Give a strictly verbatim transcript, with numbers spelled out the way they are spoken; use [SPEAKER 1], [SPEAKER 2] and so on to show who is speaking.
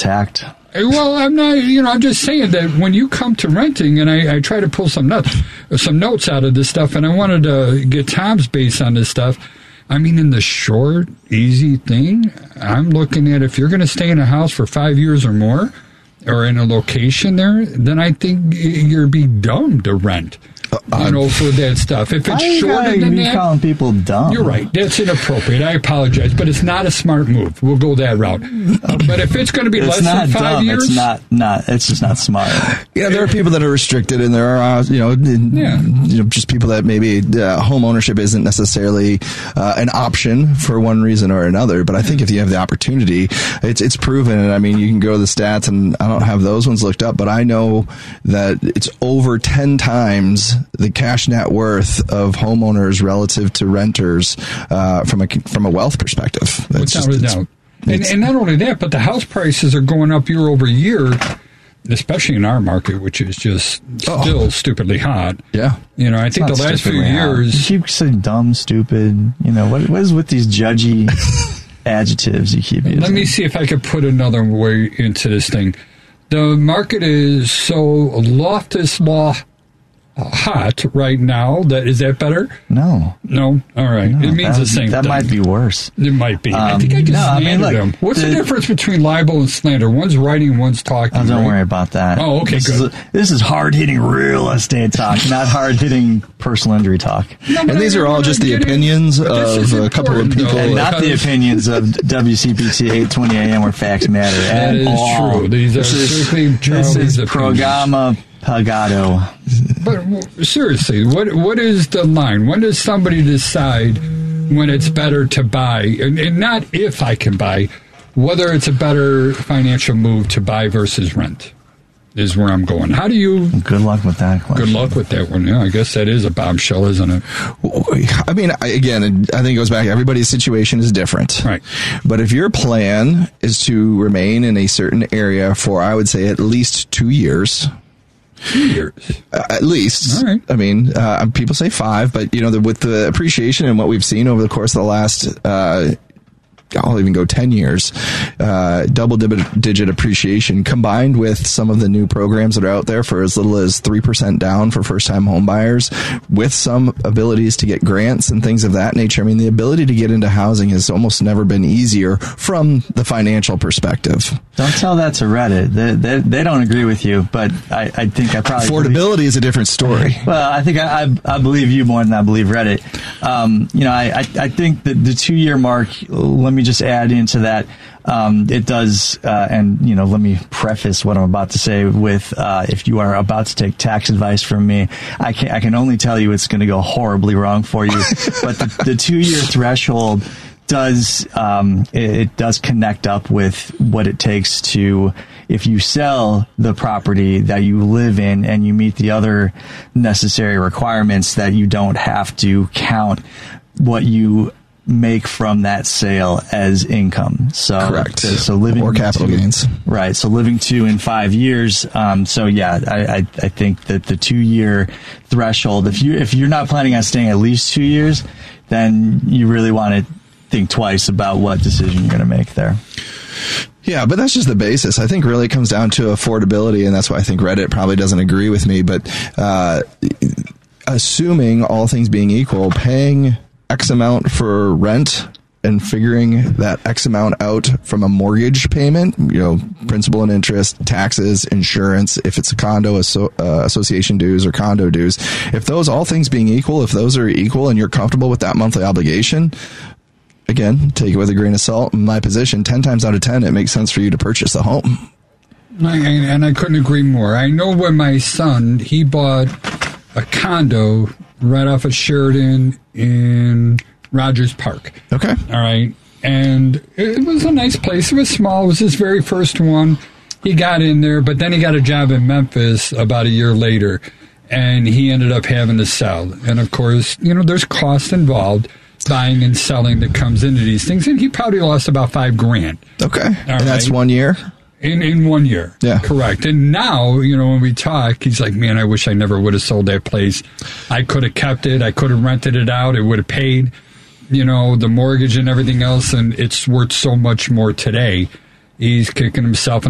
[SPEAKER 1] tact.
[SPEAKER 2] Well, I'm not, you know, I'm just saying that when you come to renting, and I, I try to pull some nuts, some notes out of this stuff, and I wanted to get Tom's base on this stuff. I mean, in the short, easy thing, I'm looking at if you're going to stay in a house for five years or more, or in a location there, then I think you're be dumb to rent. Uh, you know, for that stuff. If it's shorter than that,
[SPEAKER 1] calling people dumb.
[SPEAKER 2] You're right. That's inappropriate. I apologize, but it's not a smart move. We'll go that route. Uh, but if it's going to be
[SPEAKER 1] it's
[SPEAKER 2] less
[SPEAKER 1] not
[SPEAKER 2] than five
[SPEAKER 1] dumb.
[SPEAKER 2] years,
[SPEAKER 1] it's not. Not. It's just not smart.
[SPEAKER 3] Yeah, there are people that are restricted, and there are uh, you know,
[SPEAKER 2] yeah.
[SPEAKER 3] you know, just people that maybe uh, home ownership isn't necessarily uh, an option for one reason or another. But I think if you have the opportunity, it's it's proven. And I mean, you can go to the stats, and I don't have those ones looked up, but I know that it's over ten times the cash net worth of homeowners relative to renters uh, from a from a wealth perspective.
[SPEAKER 2] Without just, a doubt. And, and not only that, but the house prices are going up year over year, especially in our market, which is just
[SPEAKER 3] oh.
[SPEAKER 2] still stupidly hot.
[SPEAKER 3] Yeah.
[SPEAKER 2] You know, I it's think the last few years...
[SPEAKER 1] You keep saying dumb, stupid. You know, what, what is with these judgy adjectives you keep using?
[SPEAKER 2] Let me see if I could put another way into this thing. The market is so loftus law... hot right now. That is that better?
[SPEAKER 1] No.
[SPEAKER 2] No? All right. No, it means
[SPEAKER 1] that,
[SPEAKER 2] the same
[SPEAKER 1] that
[SPEAKER 2] thing.
[SPEAKER 1] might be worse.
[SPEAKER 2] It might be.
[SPEAKER 1] Um,
[SPEAKER 2] I think I just
[SPEAKER 1] no,
[SPEAKER 2] slandered
[SPEAKER 1] I mean, look,
[SPEAKER 2] him. What's the,
[SPEAKER 1] the
[SPEAKER 2] difference between libel and slander? One's writing, one's talking.
[SPEAKER 1] Oh, don't
[SPEAKER 2] right?
[SPEAKER 1] worry about that.
[SPEAKER 2] Oh, okay,
[SPEAKER 1] this
[SPEAKER 2] good.
[SPEAKER 1] Is a, this is hard-hitting real estate talk, not hard-hitting personal injury talk.
[SPEAKER 3] No, and these are all just the opinions of a couple of people.
[SPEAKER 1] And not the opinions of W C P T eight twenty A M where facts matter.
[SPEAKER 2] That is
[SPEAKER 1] all.
[SPEAKER 2] true. These
[SPEAKER 1] this
[SPEAKER 2] are
[SPEAKER 1] is,
[SPEAKER 2] strictly Charlie's
[SPEAKER 1] This is
[SPEAKER 2] opinions.
[SPEAKER 1] Programa Pagado.
[SPEAKER 2] But seriously, what what is the line? When does somebody decide when it's better to buy? And, and not if I can buy, whether it's a better financial move to buy versus rent is where I'm going. How do you...
[SPEAKER 1] Good luck with that question.
[SPEAKER 2] Good luck with that one. Yeah, I guess that is a bombshell, isn't it?
[SPEAKER 3] I mean, again, I think it goes back. Everybody's situation is different.
[SPEAKER 2] Right.
[SPEAKER 3] But if your plan is to remain in a certain area for, I would say, at least two years...
[SPEAKER 2] Two years.
[SPEAKER 3] Uh, at least.
[SPEAKER 2] All right.
[SPEAKER 3] I mean, uh, people say five, but, you know, the, with the appreciation and what we've seen over the course of the last... Uh, I'll even go ten years, uh, double digit appreciation combined with some of the new programs that are out there for as little as three percent down for first time home buyers with some abilities to get grants and things of that nature. I mean, the ability to get into housing has almost never been easier from the financial perspective.
[SPEAKER 1] Don't tell that to Reddit. They, they, they don't agree with you, but I, I think I probably...
[SPEAKER 3] Affordability
[SPEAKER 1] believe,
[SPEAKER 3] is a different story.
[SPEAKER 1] Well, I think I, I, I believe you more than I believe Reddit. Um, you know, I, I, I think that the two year mark, let me just add into that. Um, it does, uh, and, you know, let me preface what I'm about to say with, uh, if you are about to take tax advice from me, I can, I can only tell you it's going to go horribly wrong for you. But the, the two year threshold does, um, it, it does connect up with what it takes to, if you sell the property that you live in and you meet the other necessary requirements, that you don't have to count what you make from that sale as income. So
[SPEAKER 3] correct.
[SPEAKER 1] So, so living
[SPEAKER 3] or capital
[SPEAKER 1] two,
[SPEAKER 3] gains.
[SPEAKER 1] Right. So living two in five years. Um, so yeah, I, I, I think that the two year threshold, if you, if you're not planning on staying at least two years, then you really want to think twice about what decision you're going to make there.
[SPEAKER 3] Yeah, but that's just the basis. I think really it comes down to affordability, and that's why I think Reddit probably doesn't agree with me. But uh, assuming all things being equal, paying X amount for rent and figuring that X amount out from a mortgage payment, you know, principal and interest, taxes, insurance, if it's a condo, asso- uh, association dues or condo dues, if those, all things being equal, if those are equal and you're comfortable with that monthly obligation, again, take it with a grain of salt. In my position, ten times out of ten, it makes sense for you to purchase a home.
[SPEAKER 2] I, and I couldn't agree more. I know when my son, he bought a condo right off of Sheridan in Rogers Park.
[SPEAKER 3] Okay.
[SPEAKER 2] All right. And it was a nice place. It was small. It was his very first one. He got in there, but then he got a job in Memphis about a year later, and he ended up having to sell. And, of course, you know, there's cost involved, buying and selling that comes into these things, and he probably lost about five grand.
[SPEAKER 3] Okay.
[SPEAKER 2] All
[SPEAKER 3] and
[SPEAKER 2] right?
[SPEAKER 3] that's one year?
[SPEAKER 2] In in one year.
[SPEAKER 3] Yeah.
[SPEAKER 2] Correct. And now, you know, when we talk, he's like, man, I wish I never would have sold that place. I could have kept it. I could have rented it out. It would have paid, you know, the mortgage and everything else, and it's worth so much more today. He's kicking himself